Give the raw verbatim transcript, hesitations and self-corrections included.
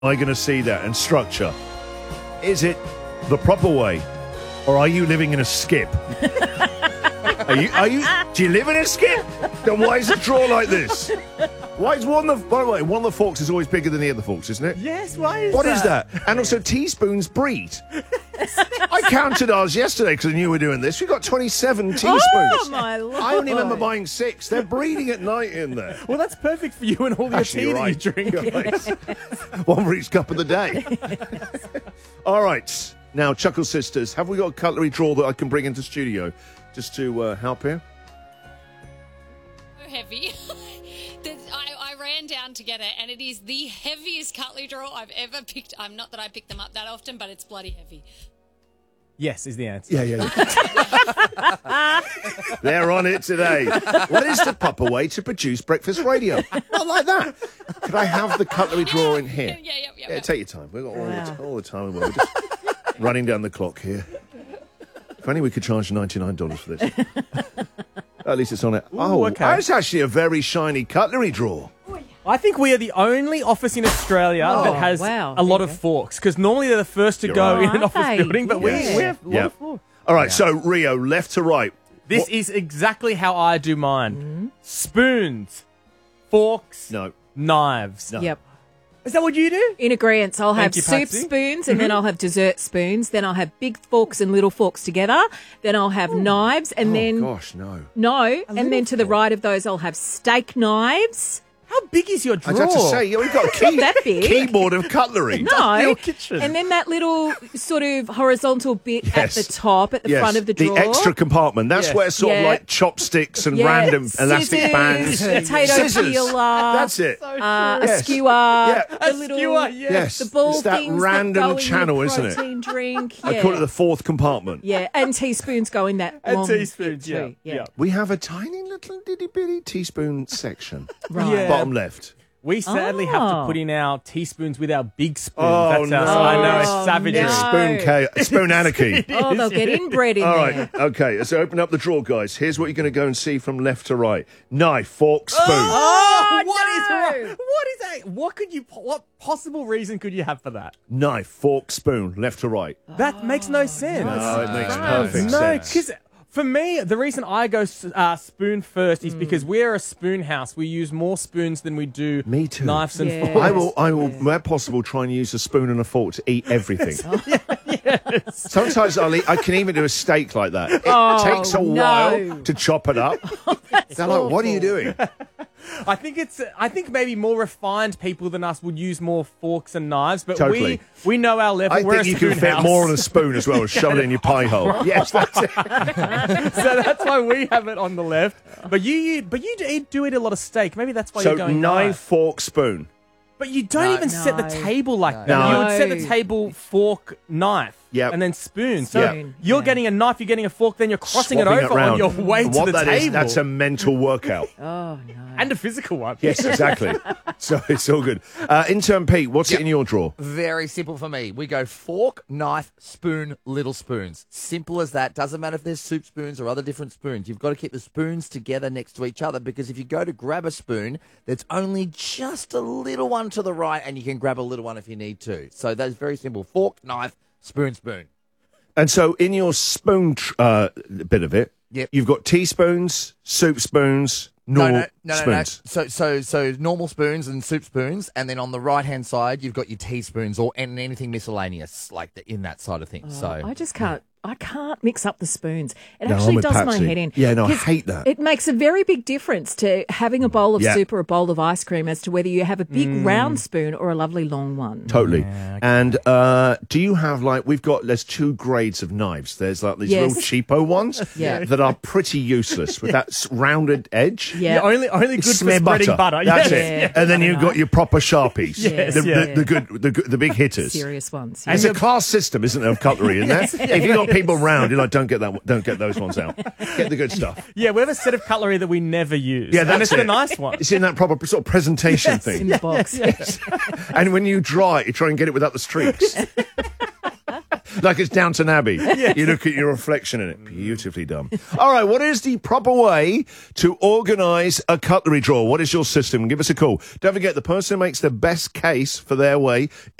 I going to see that and structure? Is it the proper way, or are you living in a skip? are you? Are you? Do you live in a skip? Then why is the draw like this? Why is one of the? By the way, one of the forks is always bigger than the other forks, isn't it? Yes. Why is What that? is that? And also, teaspoons breed. I counted ours yesterday because I knew we were doing this. We got twenty-seven teaspoons. Oh, my Lord. I only remember buying six. They're breeding at night in there. Well, that's perfect for you and all your Actually, tea you're that right. you drink. You're right. One for each cup of the day. All right. Now, Chuckle Sisters, have we got a cutlery drawer that I can bring into studio just to uh, help here? So heavy. That I, I ran down to get it, and it is the heaviest cutlery drawer I've ever picked. I'm not that I pick them up that often, but it's bloody heavy. Yes, is the answer. Yeah, yeah, yeah. They're on it today. What is the proper way to produce breakfast radio? Not like that. Could I have the cutlery drawer in here? Yeah, yeah, yeah. Yeah, yeah. take your time. We've got all, Wow. the, t- all the time in the world. We're just running down the clock here. If only we could charge ninety-nine dollars for this. At least it's on it. Oh, okay. that's actually a very shiny cutlery drawer. I think we are the only office in Australia Oh, that has wow. a lot There of you go. forks, because normally they're the first to You're go right. in an Oh, office are they? building, but we, Yes. we have a lot Yeah. of forks. All right, so Rio, left to right. This What- is exactly how I do mine. Mm-hmm. Spoons, forks, No. knives. No. Yep. Is that what you do? In agreement, I'll Thank have you, soup Patsy. spoons, and then I'll have dessert spoons. Then I'll have big forks and little forks together. Then I'll have knives, and Oh, then gosh, no. no, and then little to the fork. right of those, I'll have steak knives. How big is your I drawer? was about to say, yeah, we've got a key, that big. keyboard of cutlery. No, your kitchen. and then that little sort of horizontal bit Yes. at the top, at the Yes, front of the drawer. extra compartment. That's Yes. where sort of Yeah. like chopsticks and Yeah, random elastic scissors, bands. potato Scissors. peeler. That's it. Uh, Yes. A skewer, Yeah. the A little, skewer, yes. Yes. the ball It's that things random that go channel, in isn't your it? protein drink. Yeah. I call it the fourth compartment. Yeah, and teaspoons go in that And long teaspoons, bit too. yeah, yeah. We have a tiny little ditty bitty teaspoon section. Right. Yeah. Bottom left. We sadly have to Oh. put in our teaspoons with our big spoons. Oh, That's our, no. I know, it's Oh, savagery. no. Spoon chaos, spoon anarchy. Oh, they'll get inbred in All there. right, okay, so open up the drawer, guys. Here's what you're going to go and see from left to right. Knife, fork, spoon. Oh, what is no. wrong? What is that? What could you? What possible reason could you have for that? Knife, fork, spoon, left to right. That makes no sense. Oh, it makes no. perfect No, sense. because for me, the reason I go uh, spoon first Mm. is because we're a spoon house. We use more spoons than we do Me too. knives and Yeah. forks. I will, I will, where possible, try and use a spoon and a fork to eat everything. Sometimes I'll eat, I can even do a steak like that. It Oh, takes a no. while to chop it up. They're like, what are you doing? I think it's. I think maybe more refined people than us would use more forks and knives, but Totally. we we know our level. I we're think a you can spoon fit house. more on a spoon as well as shove it in your pie hole. Yes, that's it. So that's why we have it on the left. But you, you but you do, do eat a lot of steak. Maybe that's why So you're going knife, knife. fork, spoon. But you don't No. even set the No. table like that. No. You would set the No. table, fork, knife, Yep. and then spoon. So Yep. you're Yeah. getting a knife, you're getting a fork, then you're crossing Swapping it over round. on your way And to what the that table. is, that's a mental workout. Oh, no. and a physical one. Yes, exactly. So it's all good. Uh, intern Pete, what's it Yep. in your drawer? Very simple for me. We go fork, knife, spoon, little spoons. Simple as that. Doesn't matter if there's soup spoons or other different spoons. You've got to keep the spoons together next to each other, because if you go to grab a spoon, there's only just a little one to the right, and you can grab a little one if you need to. So that's very simple. Fork, knife, spoon, spoon. And so in your spoon tr- uh, bit of it, Yep. you've got teaspoons, soup spoons, normal no, no, no, no, no. spoons. So, so, so normal spoons and soup spoons, and then on the right hand side, you've got your teaspoons or and anything miscellaneous like the, in that side of things. so I just can't. I can't mix up the spoons. It No, I'm actually with does my Patsy. head in. Yeah, no, I 'Cause hate that. It makes a very big difference to having a bowl of Yeah. soup or a bowl of ice cream as to whether you have a big round spoon or a lovely long one. Totally. And uh, do you have, like, we've got, there's two grades of knives. There's like these Yes. little cheapo ones Yeah. that are pretty useless with that s- rounded edge. Yeah. Yeah, only only good for Smear spreading butter. That's Yes. it. Yeah. And then you've got your proper Sharpies. Yes, the, yeah. the, the good, the good, the big hitters. Serious ones. It's a class system, isn't it, of cutlery, isn't there? If you've got people round, you're like, don't get that, don't get those ones out. Get the good stuff. Yeah, we have a set of cutlery that we never use. Yeah, and that's it's it. the nice one. It's in that proper sort of presentation in thing. the box. And when you dry it, you try and get it without the streaks. Like it's Downton Abbey. You look at your reflection in it. Beautifully done. All right, what is the proper way to organise a cutlery drawer? What is your system? Give us a call. Don't forget, the person who makes the best case for their way